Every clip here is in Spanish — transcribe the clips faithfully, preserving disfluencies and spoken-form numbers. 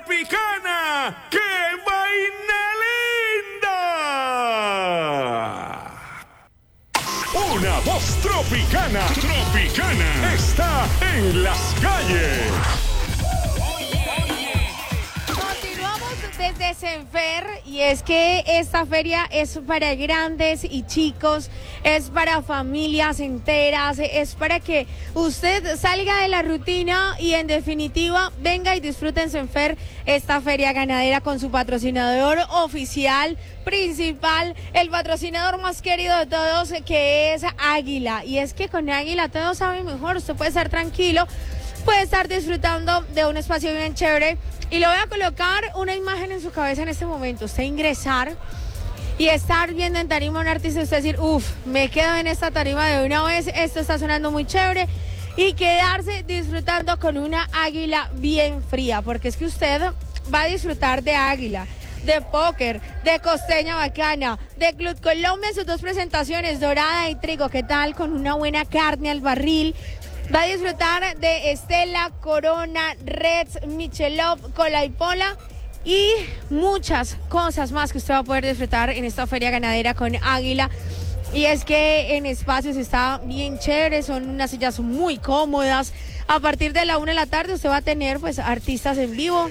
Tropicana, ¡qué vaina linda! Una voz tropicana, tropicana, está en las calles. Desde Senfer, y es que esta feria es para grandes y chicos, es para familias enteras, es para que usted salga de la rutina y en definitiva venga y disfrute en Senfer esta feria ganadera con su patrocinador oficial, principal, el patrocinador más querido de todos, que es Águila. Y es que con Águila todo sabe mejor, usted puede estar tranquilo, puede estar disfrutando de un espacio bien chévere. Y le voy a colocar una imagen en su cabeza en este momento. Usted ingresar y estar viendo en tarima a un artista y usted decir, uff, me quedo en esta tarima de una vez, esto está sonando muy chévere. Y quedarse disfrutando con una Águila bien fría, porque es que usted va a disfrutar de Águila, de póker, de costeña bacana, de Club Colombia en sus dos presentaciones, dorada y trigo, ¿qué tal? Con una buena carne al barril. Va a disfrutar de Estela, Corona, Reds, Michelob, Cola y Pola y muchas cosas más que usted va a poder disfrutar en esta feria ganadera con Águila. Y es que en espacios está bien chévere, son unas sillas muy cómodas. A partir de la una de la tarde usted va a tener pues artistas en vivo.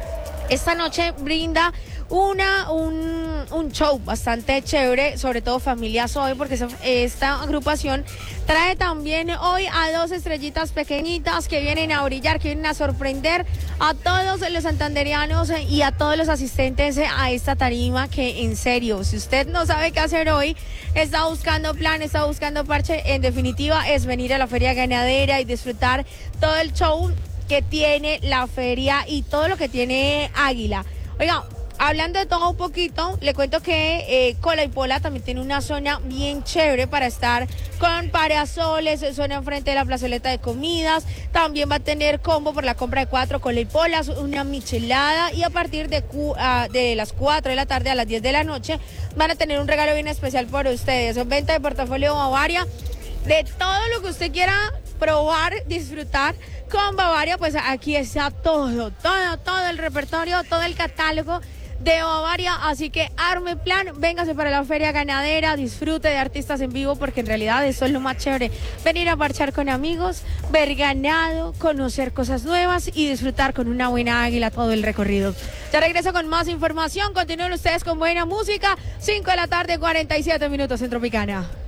Esta noche brinda una un, un show bastante chévere, sobre todo Familias Hoy, porque esta agrupación trae también hoy a dos estrellitas pequeñitas que vienen a brillar, que vienen a sorprender a todos los santanderianos y a todos los asistentes a esta tarima, que en serio, si usted no sabe qué hacer hoy, está buscando plan, está buscando parche, en definitiva es venir a la feria ganadera y disfrutar todo el show que tiene la feria y todo lo que tiene Águila. Oiga, hablando de todo un poquito, le cuento que eh, Cola y Pola también tiene una zona bien chévere para estar con parasoles, zona enfrente de la plazoleta de comidas. También va a tener combo por la compra de cuatro Cola y Polas, una michelada, y a partir de, cu uh, de las cuatro de la tarde a las diez de la noche van a tener un regalo bien especial para ustedes. En venta de portafolio Bavaria, de todo lo que usted quiera probar, disfrutar con Bavaria, pues aquí está todo, todo, todo el repertorio, todo el catálogo de Bavaria, así que arme plan, véngase para la feria ganadera, disfrute de artistas en vivo, porque en realidad eso es lo más chévere, venir a marchar con amigos, ver ganado, conocer cosas nuevas y disfrutar con una buena Águila todo el recorrido. Ya regreso con más información, continúen ustedes con buena música, cinco de la tarde, cuarenta y siete minutos en Tropicana.